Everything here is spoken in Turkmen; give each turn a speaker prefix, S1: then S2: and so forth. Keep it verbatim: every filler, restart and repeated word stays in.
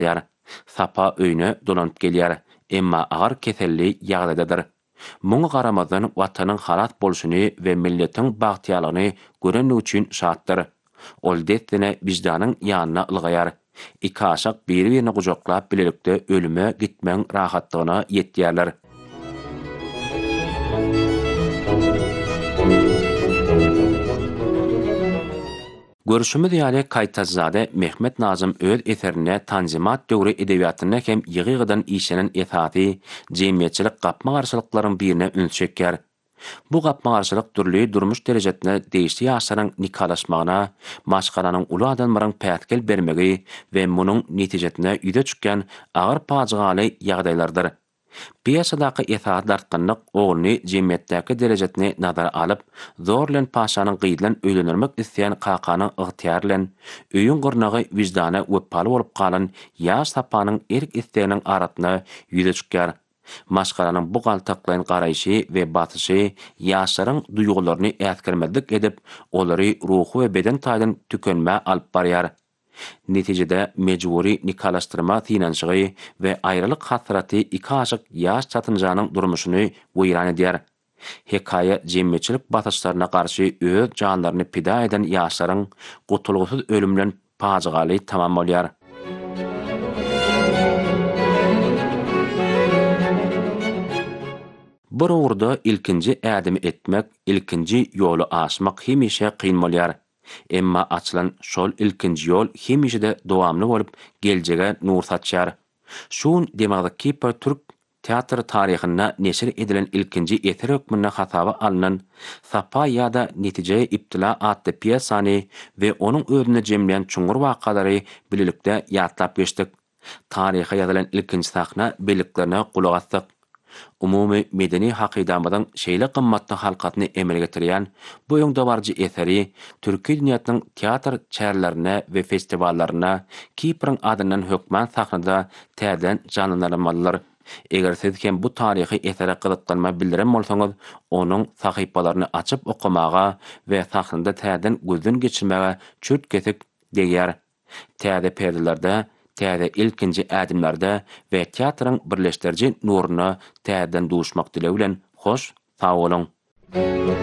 S1: ýar. Sapa öýüne dolanyp gelýär, emma agar keselli ýagdaýdadyr. Muňa garamazdan watanyň halat bolşuny we milletiň bagtyalygyny gören üçin şatdyr. Ol detdene wijdanyň ýanyna ylgaýar. Iki aşak biri-birini gujaklap bilelikde ölüme gitmeň rahatlygyna ýetýärler. Görüşümüz ýaly Kaytazade Mehmet Nazım öz eserine Tanzimat döwri edebiýatyna hem ýygygydan işenen esasy jemgyýetçilik gapma garşylyklaryň birine üns çekýär. Bu gapma garşylyk türli durmuş derejetine değişli ýaşlaryň nikalaşmagyna, maşgaranyň uly adamlaryň pätgel bermegi we munyň netijetine ýüze çykan agyr pajygaly ýagdaýlardyr. Piyasadaky esas dartganlyk ogluny jemgyýetdäki derejetini nazara alyp, zorlan paşanyň gyýdylan öýlenirmek isleýän kakanyň ygtyýary bilen öýüň gyrnagy wijdana weppaly bolup galan ýaş sapanyň erk isleýäniniň aratyna ýüze çykýar. Maşgaranyň bu galtaklaýan garaýşy we batysy ýaşlaryň duýgularyny äskermezlik edip, olary ruhy we beden taýdan tükenme alyp barýar. Netijede mecburi nikalaşdyrma tinançygy we aýrylyk hasraty iki aşyk ýaş çatynjanyň durmuşyny weýran edýär. Hekaýe jemgyýetçilik batyşlaryna garşy öz janlaryny pida eden ýaşlaryň gutulgusyz ölümden pajygaly tamam bolýar. Bir uğurda ilkinji ädimi etmek, ilkinji ýoly aşmak hemişe kyn bolýar. Emma açılan şol ilkinji ýol hemişe de dowamly bolup geljege nur saçýar. Şun demagdaky türk teatr taryhyna neşir edilen ilkinji eser hökmüne hasaba alynan Sapa ýa-da Netije iptila atly piyesany we onuň özüne jemleýän çuňur wakalary bilelikde ýatlap geçdik. Taryha ýazylan ilkinji sahna beliklerine kulak asdyk. Umumy medeni hakydamadan şeýle gymmatly halkatyny emele getirýän bu ýoňda barjy eseri türki dünýäsiniň teatr çärlerine we festiwallaryna Kiprň adynyň hökmän sahnada täzeden janlanmalydyr. Eger siz hem bu taryhy esere gyzyklanma bildiren bolsaňyz, onuň sahypalaryny açyp okumaga we sahnada täzeden gözden geçirmege çürt kesik diýär. Täze perdelerde, täze ilkinji ädimlerde we teatrın birleşdirici nuruny täzeden duşmak dileği bilen hoş, sag bolun.